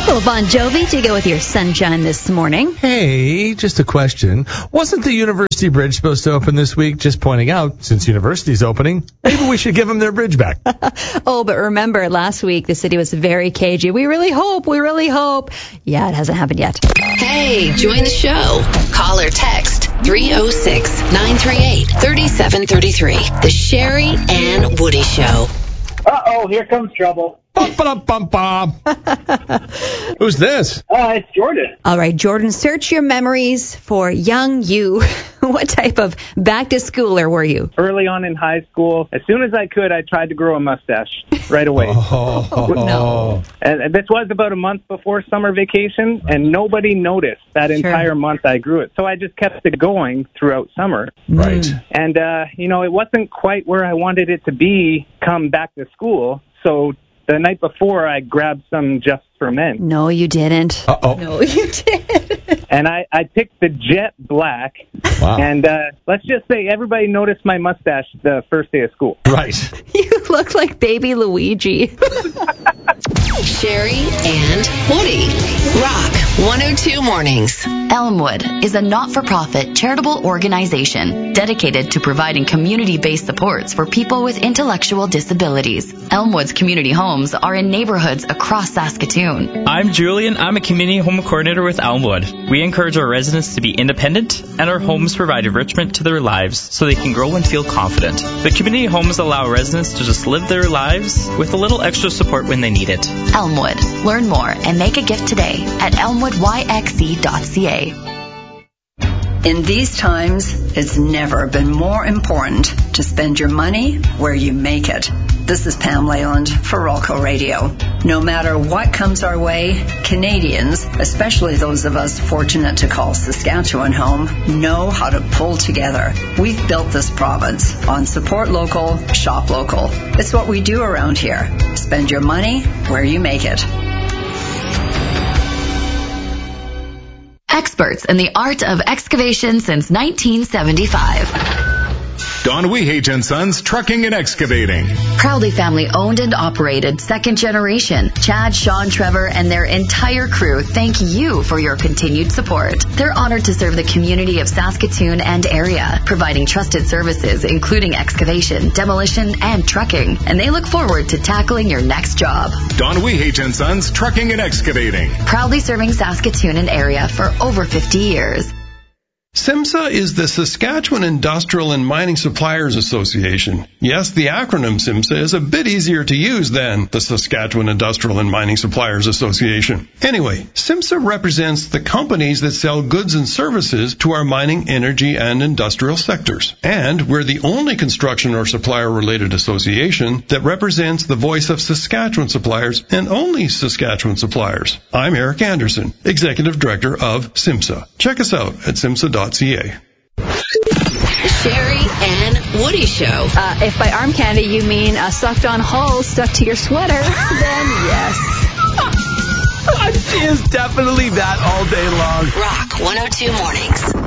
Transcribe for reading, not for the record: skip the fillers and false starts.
Well, Bon Jovi, to go with your sunshine this morning. Hey, just a question. Wasn't the University Bridge supposed to open this week? Just pointing out, since University's opening, maybe we should give them their bridge back. Oh, but remember, last week the city was very cagey. We really hope. Yeah, it hasn't happened yet. Hey, join the show. Call or text 306-938-3733. The Sherry and Woody Show. Uh-oh, here comes trouble. Bum-ba-dum-bum-bum. Who's this? It's Jordan. All right, Jordan, search your memories for young you. What type of back-to-schooler were you? Early on in high school, as soon as I could, I tried to grow a mustache right away. No. And this was about a month before summer vacation, and nobody noticed that entire month I grew it. So I just kept it going throughout summer. Right. And, it wasn't quite where I wanted it to be come back to school. So the night before, I grabbed some Just for Men. No, you didn't. Uh-oh. No, you didn't. And I picked the Jet Black. Wow. And let's just say everybody noticed my mustache the first day of school. Right. You look like baby Luigi. Sherry and Woody. Rock 102 Mornings. Elmwood is a not-for-profit charitable organization dedicated to providing community-based supports for people with intellectual disabilities. Elmwood's community homes are in neighborhoods across Saskatoon. I'm Julian. I'm a community home coordinator with Elmwood. We encourage our residents to be independent, and our homes provide enrichment to their lives so they can grow and feel confident. The community homes allow residents to just live their lives with a little extra support when they need it. Elmwood. Learn more and make a gift today at elmwoodyxe.ca. In these times, it's never been more important to spend your money where you make it. This is Pam Leyland for Rolco Radio. No matter what comes our way, Canadians, especially those of us fortunate to call Saskatchewan home, know how to pull together. We've built this province on support local, shop local. It's what we do around here. Spend your money where you make it. Experts in the art of excavation since 1975. Don Wehage & Sons Trucking and Excavating. Proudly family owned and operated, second generation. Chad, Sean, Trevor, and their entire crew thank you for your continued support. They're honored to serve the community of Saskatoon and area, providing trusted services including excavation, demolition, and trucking. And they look forward to tackling your next job. Don Wehage & Sons Trucking and Excavating. Proudly serving Saskatoon and area for over 50 years. SIMSA is the Saskatchewan Industrial and Mining Suppliers Association. Yes, the acronym SIMSA is a bit easier to use than the Saskatchewan Industrial and Mining Suppliers Association. Anyway, SIMSA represents the companies that sell goods and services to our mining, energy, and industrial sectors. And we're the only construction or supplier-related association that represents the voice of Saskatchewan suppliers and only Saskatchewan suppliers. I'm Eric Anderson, Executive Director of SIMSA. Check us out at simsa.ca. The Sherry and Woody Show. If by arm candy you mean a sucked-on hole stuck to your sweater, then yes. She is definitely that all day long. Rock 102 Mornings.